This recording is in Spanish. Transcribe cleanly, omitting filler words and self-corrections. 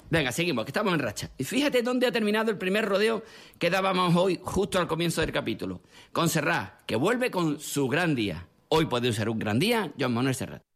Venga, seguimos, que estamos en racha. Y fíjate dónde ha terminado el primer rodeo que dábamos hoy, justo al comienzo del capítulo. Con Serrat, que vuelve con su gran día. Hoy puede ser un gran día, Joan Manuel Serrat.